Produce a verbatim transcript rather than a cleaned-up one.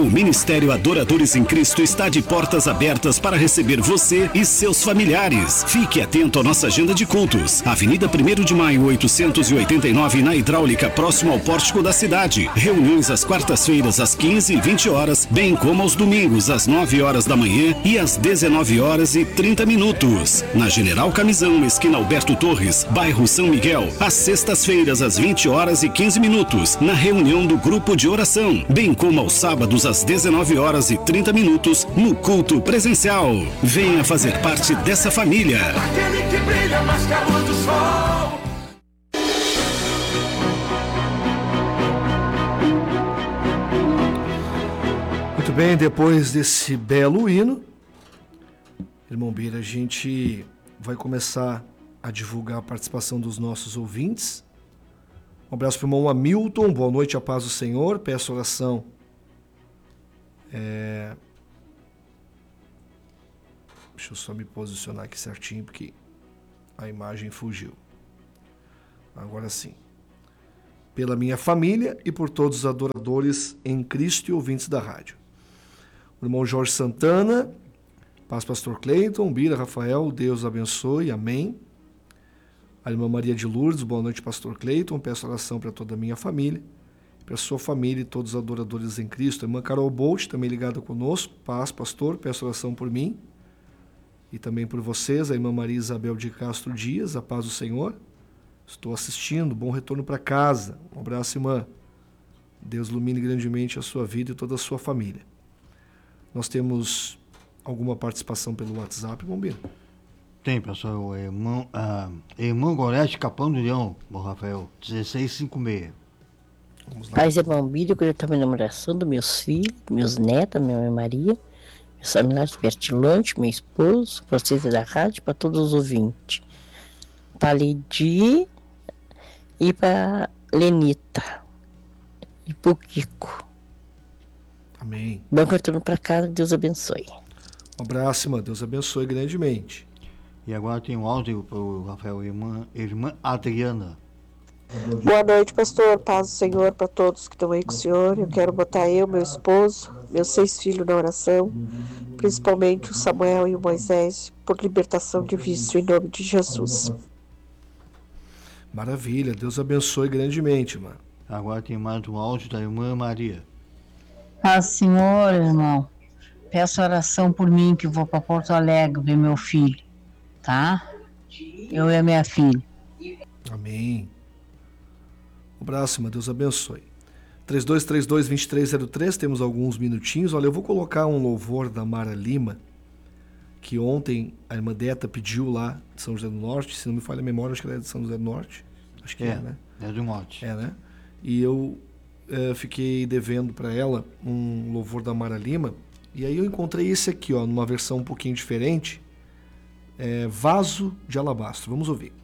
O Ministério Adoradores em Cristo está de portas abertas para receber você e seus familiares. Fique atento à nossa agenda de cultos. Avenida primeiro de maio, oitocentos e oitenta e nove, na Hidráulica, próximo ao pórtico da cidade. Reuniões às quartas-feiras às quinze e vinte horas, bem como aos domingos às nove horas da manhã e às dezenove horas e trinta minutos. Na General Camisão, esquina Alberto Torres, bairro São Miguel, às sextas-feiras às vinte horas e quinze minutos, na reunião do grupo de oração, bem como aos sábados às dezenove horas e trinta minutos, no culto presencial. Venha fazer parte dessa família. Aquele que brilha mais que a luz do sol. Muito bem, depois desse belo hino, irmão Bira, a gente vai começar a divulgar a participação dos nossos ouvintes. Um abraço para o irmão Hamilton, boa noite, a paz do Senhor, peço oração. É... Deixa eu só me posicionar aqui certinho, porque a imagem fugiu. Agora sim. Pela minha família e por todos os adoradores em Cristo e ouvintes da rádio. O irmão Jorge Santana, paz pastor Cleiton, Bira, Rafael, Deus abençoe, amém. A irmã Maria de Lourdes, boa noite pastor Cleiton, peço oração para toda a minha família, para a sua família e todos os adoradores em Cristo. A irmã Carol Bolt, também ligada conosco, paz pastor, peço oração por mim e também por vocês. A irmã Maria Isabel de Castro Dias, a paz do Senhor. Estou assistindo, bom retorno para casa. Um abraço, irmã. Deus ilumine grandemente a sua vida e toda a sua família. Nós temos alguma participação pelo WhatsApp, Bombinho? Tem, pessoal. O irmão, ah, irmão Gorete Capão do Leão, bom, Rafael, dezesseis cinquenta e seis. Vamos lá. Paz e Bombinho, que eu estou na oração dos meus filhos, meus netos, minha mãe Maria, meus familiares Bertilante, meu esposo, vocês da rádio, para todos os ouvintes. Para Lidia e para Lenita. E para o Kiko. Amém. Bom retorno para casa, Deus abençoe. Um abraço, irmã. Deus abençoe grandemente. E agora tem um áudio para o Rafael, irmã, irmã Adriana. Boa noite, pastor. Paz do Senhor para todos que estão aí com o senhor. Eu quero botar eu, meu esposo, meus seis filhos na oração, principalmente o Samuel e o Moisés, por libertação de vício em nome de Jesus. Maravilha. Deus abençoe grandemente, irmã. Agora tem mais um áudio da irmã Maria. Paz do Senhor, irmão. Peço oração por mim, que eu vou para Porto Alegre ver meu filho, tá? Eu e a minha filha. Amém. Um abraço, irmã. Deus abençoe. três dois três dois, dois três zero três, temos alguns minutinhos. Olha, eu vou colocar um louvor da Mara Lima, que ontem a irmã Deta pediu lá de São José do Norte. Se não me falha a memória, acho que ela é de São José do Norte. Acho que é, é né? É do Norte. É, né? E eu é, fiquei devendo para ela um louvor da Mara Lima. E aí eu encontrei esse aqui, ó, numa versão um pouquinho diferente. É, Vaso de Alabastro. Vamos ouvir.